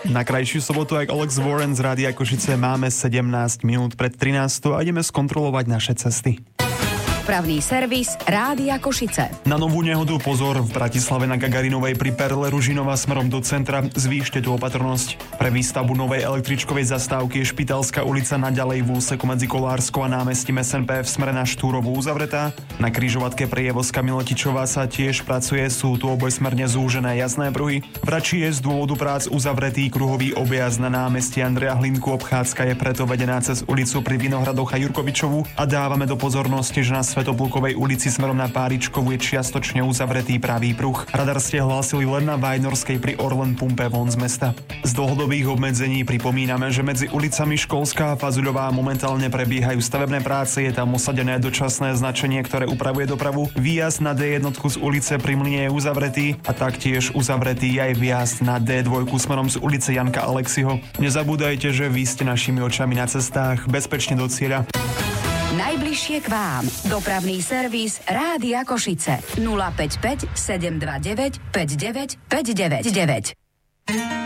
Na krajšiu sobotu aj Alex Warren z Rádia Košice máme 17 minút pred 13 a ideme skontrolovať naše cesty. Dopravný servis Rádia Košice. Na novú nehodu pozor, v Bratislave na Gagarinovej pri Perle Ružinova smerom do centra, zvýšte tú opatrnosť. Pre výstavbu novej električkovej zastávky je Špitálska ulica naďalej v úseku medzi Kolárskou a námestím SNP v smere na Štúrovú uzavretá. Na križovatke pre Jevoska Milotičová sa tiež pracuje, sú tu obojsmerne zúžené jazdné pruhy. V Rači je z dôvodu prác uzavretý kruhový objazd na námestí Andreja Hlinku, obchádzka je preto vedená cez ulicu pri Vinohradoch a Jurkovičovu a dávame do pozornosti, že na Svätoplukovej ulici smerom na Páričkovú je čiastočne uzavretý pravý pruh. Radar ste hlásili len na Vajnorskej pri Orlen pumpe von z mesta. Z dlhodobých obmedzení pripomíname, že medzi ulicami Školská a Fazuľová momentálne prebiehajú stavebné práce, je tam osadené dočasné značenie, ktoré upravuje dopravu. Výjazd na D1 z ulice pri Mlyne je uzavretý a taktiež uzavretý aj výjazd na D2 smerom z ulice Janka Aleksiho. Nezabúdajte, že vy ste našimi očami na cestách, bezpečne do cieľa. Najbližšie k vám. Dopravný servis Rádia Košice. 055 729 59 599.